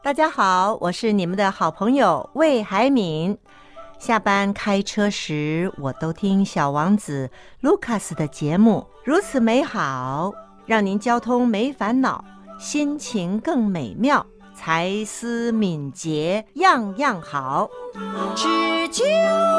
大家好，我是你们的好朋友魏海敏。下班开车时，我都听小王子卢卡斯的节目，如此美好，让您交通没烦恼，心情更美妙，才思敏捷，样样好。只求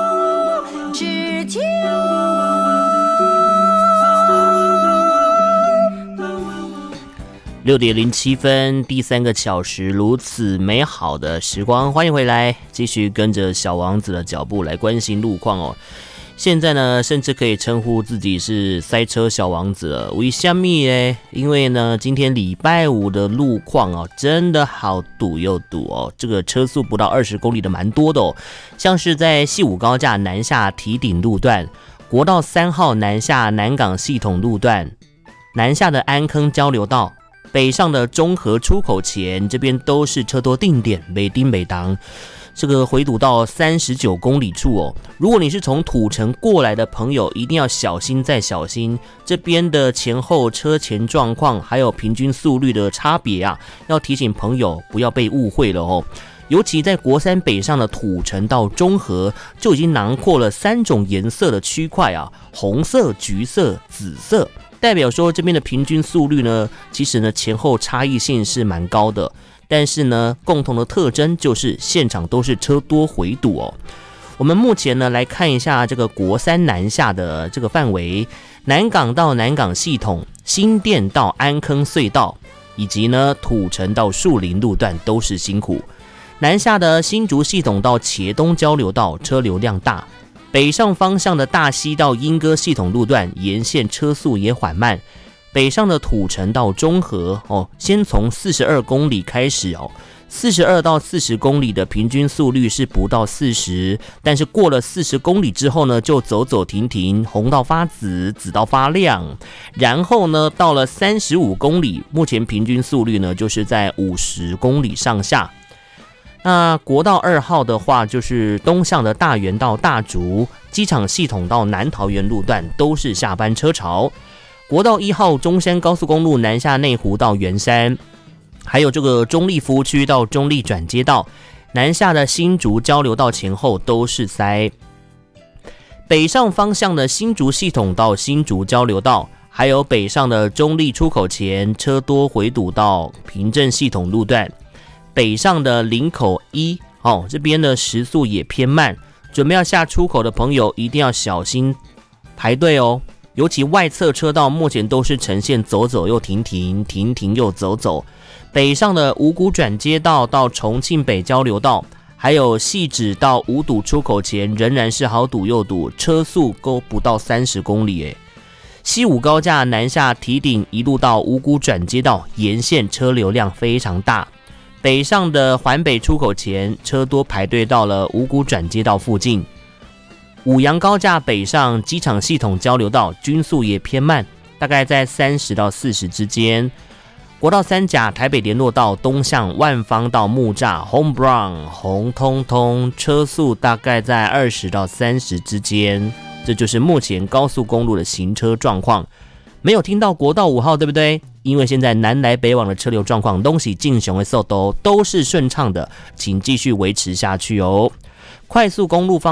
6点07分，第3个小时，如此美好的时光，欢迎回来，继续跟着小王子的脚步来关心路况哦。现在呢，甚至可以称呼自己是塞车小王子了。为什么呢？因为呢，今天礼拜五的路况哦，真的好堵又堵哦。这个车速不到20公里的蛮多的哦，像是在西武高架南下堤顶路段、国道3号南下南港系统路段、南下的安坑交流道、北上的中和出口前，这边都是车多定点，每丁每当。这个回堵到39公里处哦，如果你是从土城过来的朋友，一定要小心再小心。这边的前后车前状况，还有平均速率的差别啊，要提醒朋友不要被误会了哦。尤其在国三北上的土城到中和，就已经囊括了3种颜色的区块啊，红色、橘色、紫色。代表说这边的平均速率呢，其实呢前后差异性是蛮高的，但是呢共同的特征就是现场都是车多回堵哦。我们目前呢来看一下这个国三南下的这个范围，南港到南港系统、新店到安坑隧道，以及呢土城到树林路段都是辛苦。南下的新竹系统到茄东交流道车流量大。北上方向的大溪到莺歌系统路段沿线车速也缓慢，北上的土城到中和哦，先从42公里开始哦，42到40公里的平均速率是不到40，但是过了40公里之后呢，就走走停停，红到发紫，紫到发亮，然后呢，到了35公里，目前平均速率呢就是在50公里上下。那国道2号的话，就是东向的大园到大竹、机场系统到南桃园路段都是下班车潮。国道1号中山高速公路南下内湖到圆山，还有这个中立服务区到中立转接道，南下的新竹交流道前后都是塞。北上方向的新竹系统到新竹交流道，还有北上的中立出口前车多回堵到平镇系统路段。北上的林口1哦，这边的时速也偏慢，准备要下出口的朋友一定要小心排队哦。尤其外侧车道目前都是呈现走走又停停，停停又走走。北上的五股转接道到重庆北交流道，还有汐止到五堵出口前仍然是好堵又堵，车速都不到30公里诶。西武高架南下堤顶一路到五股转接道，沿线车流量非常大。北上的环北出口前车多排队到了五股转接道附近，五杨高架北上机场系统交流道均速也偏慢，大概在30到40之间。国道3甲台北联络道东向万方到木栅 Home Brown 红通通，车速大概在20到30之间。这就是目前高速公路的行车状况。没有听到国道5号对不对？因为现在南来北往的车流状况东西进雄的速度都是顺畅的，请继续维持下去哦。快速公路方